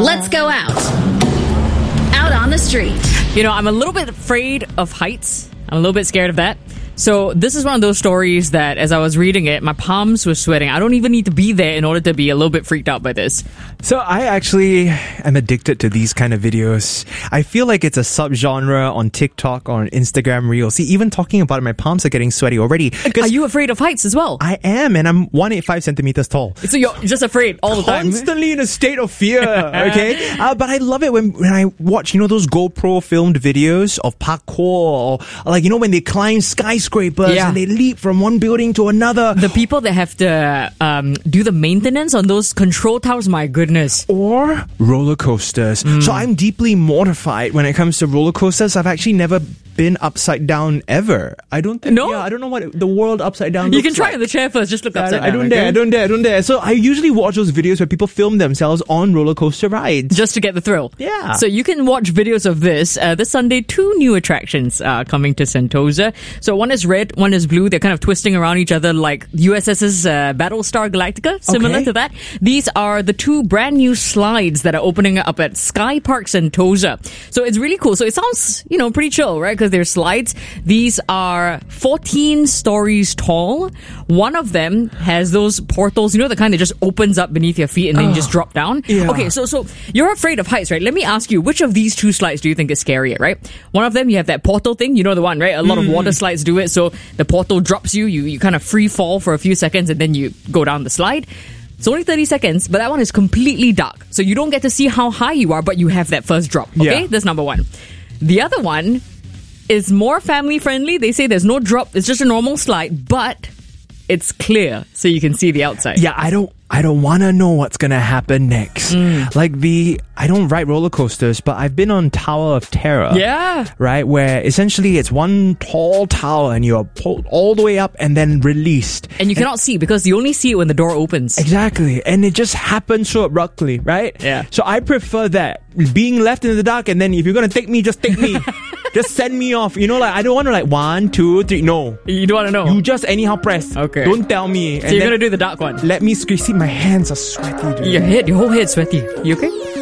Let's go out. Out on the street. You know, I'm a little bit afraid of heights. I'm a little bit scared of that. So this is one of those stories that as I was reading it, my palms were sweating. I don't even need to be there in order to be a little bit freaked out by this. So I actually am addicted to these kind of videos. I feel like it's a subgenre on TikTok or on Instagram Reels. See, even talking about it, my palms are getting sweaty already. Are you afraid of heights as well? I am, and I'm 185 centimeters tall. So you're just afraid all the time? Constantly in a state of fear, okay? But I love it when I watch, those GoPro filmed videos of parkour, or like, when they climb skyscrapers and they leap from one building to another. The people that have to do the maintenance on those control towers, my goodness. Or roller coasters. So I'm deeply mortified when it comes to roller coasters. I've actually never been upside down ever. I don't think. No? Yeah, I don't know what the world upside down You looks can try like. on the chair first. Just look upside down. I don't dare. So I usually watch those videos where people film themselves on roller coaster rides. Just to get the thrill. Yeah. So you can watch videos of this. This Sunday, 2 new attractions are coming to Sentosa. So one is red, one is blue. They're kind of twisting around each other like USS's Battlestar Galactica, similar to that. These are the 2 brand new slides that are opening up at Sky Park Sentosa. So it's really cool. So it sounds, pretty chill, right? Because they're slides. These are 14 stories tall. One of them has those portals, the kind that just opens up beneath your feet and then you just drop down. Yeah. Okay, so you're afraid of heights, right? Let me ask you, which of these 2 slides do you think is scarier, right? One of them, you have that portal thing. You know the one, right? A lot of water slides do it. So the portal drops you kind of free fall for a few seconds and then you go down the slide. It's only 30 seconds, but that one is completely dark. So you don't get to see how high you are, but you have that first drop. Okay, Yeah. that's number 1. The other one is more family friendly. They say there's no drop. It's just a normal slide, but it's clear so you can see the outside. Yeah, I don't want to know what's going to happen next. I don't ride roller coasters, but I've been on Tower of Terror. Yeah. Right? Where essentially it's one tall tower and you're pulled all the way up and then released. And you cannot see because you only see it when the door opens. Exactly. And it just happens so abruptly, right? Yeah. So I prefer that. Being left in the dark and then if you're going to take me, just take me. Just send me off. I don't want to 1, 2, 3. No. You don't want to know. You just anyhow press. Okay. Don't tell me. So you're going to do the dark one. Let me see, my hands are sweaty, dude. Your whole head's sweaty. You okay?